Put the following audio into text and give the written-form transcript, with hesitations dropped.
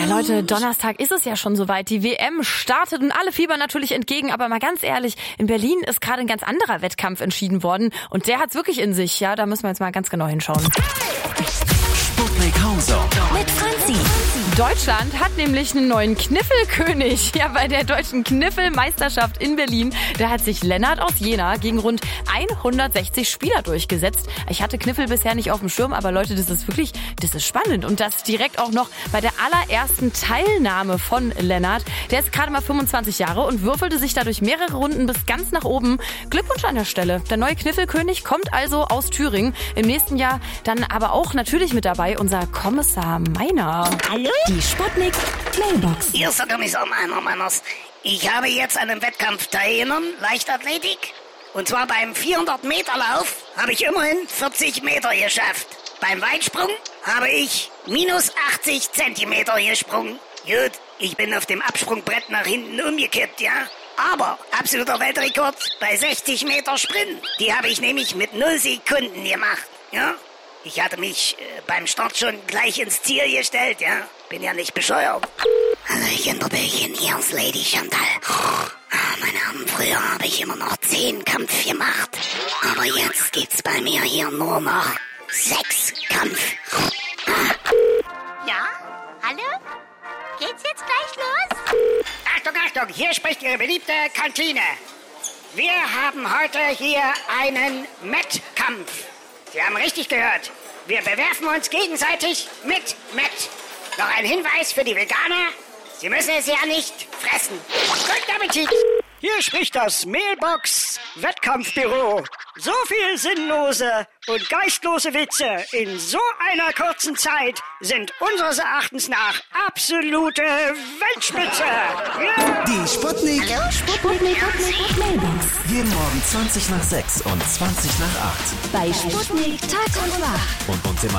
Ja, Leute, Donnerstag ist es ja schon soweit. Die WM startet und alle fiebern natürlich entgegen. Aber mal ganz ehrlich, in Berlin ist gerade ein ganz anderer Wettkampf entschieden worden. Und der hat's wirklich in sich. Ja, da müssen wir jetzt mal ganz genau hinschauen. Sputnik Countdown mit Franzi. Deutschland hat nämlich einen neuen Kniffelkönig. Ja, bei der deutschen Kniffelmeisterschaft in Berlin, da hat sich Lennart aus Jena gegen rund 160 Spieler durchgesetzt. Ich hatte Kniffel bisher nicht auf dem Schirm, aber Leute, das ist spannend. Und das direkt auch noch bei der allerersten Teilnahme von Lennart. Der ist gerade mal 25 Jahre und würfelte sich dadurch mehrere Runden bis ganz nach oben. Glückwunsch an der Stelle. Der neue Kniffelkönig kommt also aus Thüringen. Im nächsten Jahr dann aber auch natürlich mit dabei unser Kommissar Meiner. Hallo? Die Sputnik Mailbox. Hier ist der Kommissar Meiners. Ich habe jetzt an einem Wettkampf teilgenommen, Leichtathletik. Und zwar beim 400-Meter-Lauf habe ich immerhin 40 Meter geschafft. Beim Weitsprung habe ich minus 80 Zentimeter gesprungen. Gut, ich bin auf dem Absprungbrett nach hinten umgekippt, ja. Aber absoluter Weltrekord bei 60 Meter Sprint. Die habe ich nämlich mit 0 Sekunden gemacht, ja. Ich hatte mich beim Start schon gleich ins Ziel gestellt, ja. Bin ja nicht bescheuert. Hallöchen, Billchen, hier ist Lady Chantal. Meine Herren, früher habe ich immer noch 10 Kampf gemacht. Aber jetzt gibt's bei mir hier nur noch 6 Kampf. Ja? Hallo? Geht's jetzt gleich los? Achtung, Achtung, hier spricht Ihre beliebte Kantine. Wir haben heute hier einen Mettkampf. Sie haben richtig gehört. Wir bewerfen uns gegenseitig mit Mett. Noch ein Hinweis für die Veganer. Sie müssen es ja nicht fressen. Guten Appetit. Hier spricht das Mailbox-Wettkampfbüro. So viel sinnlose und geistlose Witze in so einer kurzen Zeit sind unseres Erachtens nach absolute Weltspitze. Ja. Die Sputnik. Hallo? Sputnik Mailbox. Jeden Morgen 20 nach 6 und 20 nach 8. Bei Sputnik Tag und Nacht. Und im